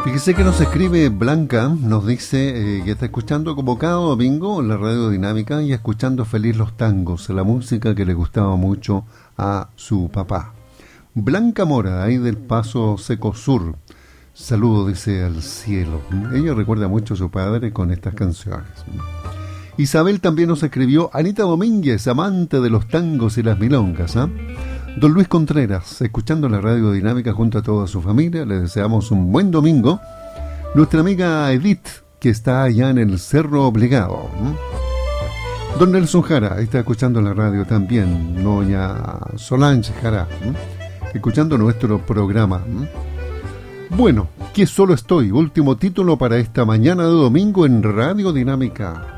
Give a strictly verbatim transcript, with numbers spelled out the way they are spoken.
Fíjese que nos escribe Blanca, nos dice eh, que está escuchando como cada domingo la radio dinámica y escuchando feliz los tangos, la música que le gustaba mucho a su papá. Blanca Mora, ahí del Paso Seco Sur. Saludo, dice, al cielo. Ella recuerda mucho a su padre con estas canciones. Isabel también nos escribió, Anita Domínguez, amante de los tangos y las milongas, ¿eh? Don Luis Contreras, escuchando la radio dinámica junto a toda su familia, le deseamos un buen domingo. Nuestra amiga Edith, que está allá en el Cerro Obligado. ¿Mm? Don Nelson Jara, está escuchando la radio también. Doña Solange Jara, ¿Mm? escuchando nuestro programa. ¿Mm? Bueno, que solo estoy, último título para esta mañana de domingo en Radio Dinámica.